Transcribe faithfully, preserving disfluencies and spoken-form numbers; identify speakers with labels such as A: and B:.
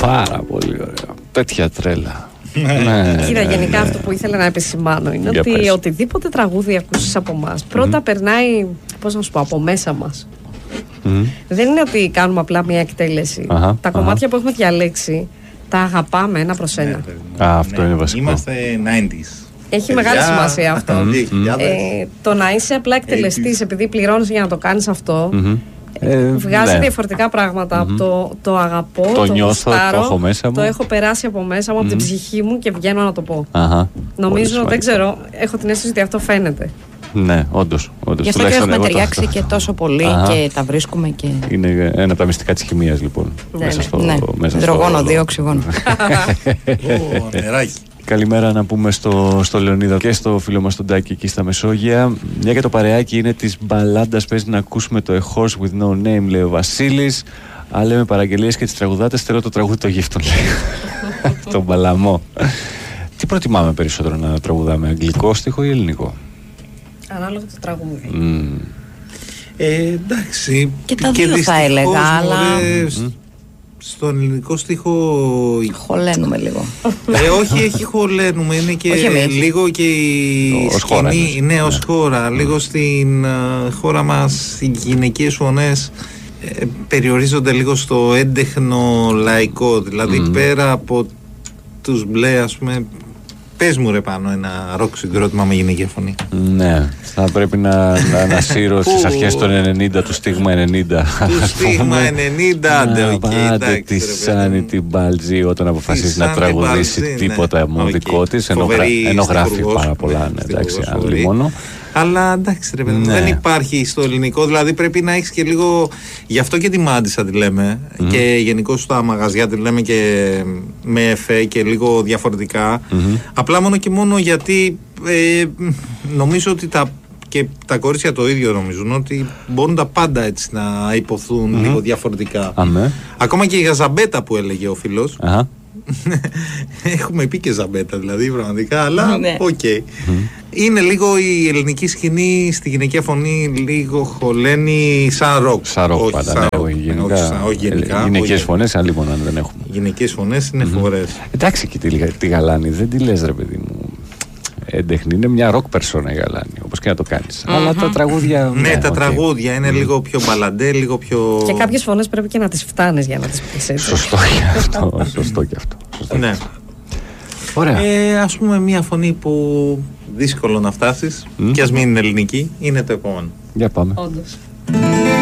A: Πάρα πολύ ωραία. Τέτοια τρέλα.
B: Ναι, κοίτα, γενικά αυτό που ήθελα να επισημάνω είναι ότι πες. Οτιδήποτε τραγούδι ακούσεις από εμάς, πρώτα mm-hmm. περνάει, πώς να σου πω, από μέσα μας. Mm-hmm. Δεν είναι ότι κάνουμε απλά μια εκτέλεση. Uh-huh, τα κομμάτια uh-huh. που έχουμε διαλέξει τα αγαπάμε ένα προς ένα.
A: Ναι, Α, αυτό ναι. είναι βασικό.
C: Είμαστε ενενήντα.
B: Έχει μεγάλη σημασία αυτό. Mm-hmm. ε, το να είσαι απλά εκτελεστής επειδή πληρώνεις για να το κάνεις αυτό. Mm-hmm. Ε, βγάζει ναι. διαφορετικά πράγματα. Mm-hmm. Το, το αγαπώ,
A: το,
B: το
A: νιώθω, το έχω μέσα μου.
B: Το έχω περάσει από μέσα μου, mm-hmm. από την ψυχή μου και βγαίνω να το πω.
A: Uh-huh.
B: Νομίζω, δεν ξέρω, έχω την αίσθηση ότι αυτό φαίνεται.
A: Ναι, όντως.
D: Γι' αυτό και έχουμε ταιριάξει και τόσο πολύ uh-huh. και τα βρίσκουμε και...
A: Είναι ένα από τα μυστικά της χημείας, λοιπόν.
D: Ναι, μέσα στο, ναι. Μέσα υδρογόνο, στο... δύο οξυγόνο.
C: Νεράκι.
A: Καλημέρα να πούμε στο, στο Λεωνίδα και στο φίλο μας τον Τάκη εκεί στα Μεσόγεια. Μια και το παρεάκι είναι της μπαλάντας, παίζει να ακούσουμε το A Horse With No Name, λέει ο Βασίλης. Αλλά λέμε παραγγελίες και τις τραγουδάτες, θέλω το τραγούδι το γύφτων, λέει. Τον Μπαλαμό. Τι προτιμάμε περισσότερο, να τραγουδάμε, αγγλικό στίχο ή ελληνικό?
B: Ανάλογα το τραγούδι.
A: Mm.
C: Ε, εντάξει.
D: Και τα δύο θα έλεγα, αλλά...
C: Mm-hmm. Στον ελληνικό στίχο
D: χωλένουμε λίγο.
C: ε, όχι, έχει χωλένουμε. Είναι και λίγο και η
A: ως σκηνή χώρα,
C: ναι, ως ναι. χώρα. Mm. Λίγο στην uh, χώρα μας οι γυναικείες φωνές ε, περιορίζονται λίγο στο έντεχνο λαϊκό. Δηλαδή mm. πέρα από τους μπλε, ας πούμε, πες μου ρε πάνω ένα ροκ συγκρότημα με γυναικεία φωνή.
A: Ναι, θα πρέπει να ανασύρω στις αρχές των ενενήντα, του στίγμα ενενήντα.
C: Του στίγμα ενενήντα, άντε, οκ.
A: Πάτε τη Σάνι την Μπάλτζη όταν αποφασίζει να τραγουδήσει τίποτα μόνο δικό της, ενώ γράφει πάρα πολλά, εντάξει, άλλη μόνο.
C: Αλλά εντάξει ρε παιδί μου, ναι. δεν υπάρχει στο ελληνικό, δηλαδή πρέπει να έχεις και λίγο, γι' αυτό και τη μάντισα τη λέμε mm-hmm. και γενικώς στα μαγαζιά τη λέμε και με εφέ και λίγο διαφορετικά, mm-hmm. απλά μόνο και μόνο γιατί ε, νομίζω ότι τα, και τα κορίτσια το ίδιο νομίζουν ότι μπορούν τα πάντα έτσι να υποθούν mm-hmm. λίγο διαφορετικά.
A: Αμέ.
C: Ακόμα και η Γαζαμπέτα που έλεγε ο φίλος.
A: Uh-huh.
C: Έχουμε πει και Ζαμπέτα δηλαδή πραγματικά, αλλά οκ. Okay.
A: Mm.
C: Είναι λίγο η ελληνική σκηνή στη γυναικεία φωνή λίγο χωλαίνει σαν ροκ.
A: Σαν ροκ πάντα, ναι, όχι γενικά. Όχι, όχι γενικά. Γυναικείες φωνές, αν λοιπόν αν δεν έχουμε.
C: Γυναικείες φωνές είναι mm-hmm. φορές.
A: Εντάξει και τη, τη Γαλάνη, δεν τη λες ρε παιδί μου. Έντεχνη, είναι μια ροκ περσόνα η Γαλάνη, όπως και να το κάνεις. Mm-hmm. Αλλά τα τραγούδια.
C: Ναι, ναι τα okay. τραγούδια είναι mm. λίγο πιο μπαλαντέ, λίγο πιο.
B: Και κάποιες φωνές πρέπει και να τις φτάνεις για να τις πεις έτσι.
A: Σωστό και αυτό. Σωστό και αυτό. Σωστό
C: ναι. Ωραία. Ε, ας πούμε, μια φωνή που δύσκολο να φτάσεις, mm. και ας μην είναι ελληνική, είναι το επόμενο.
A: Για πάμε.
B: Όντως.